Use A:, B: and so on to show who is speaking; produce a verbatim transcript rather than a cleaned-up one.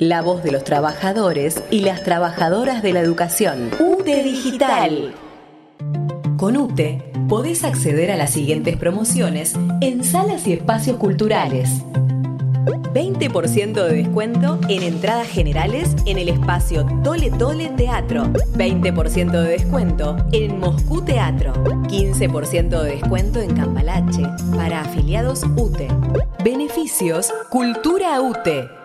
A: La voz de los trabajadores y las trabajadoras de la educación. UTE Digital. Con UTE podés acceder a las siguientes promociones en salas y espacios culturales. veinte por ciento de descuento en entradas generales en el espacio Tole Tole Teatro. veinte por ciento de descuento en Moscú Teatro. quince por ciento de descuento en Cambalache para afiliados UTE. Beneficios Cultura UTE.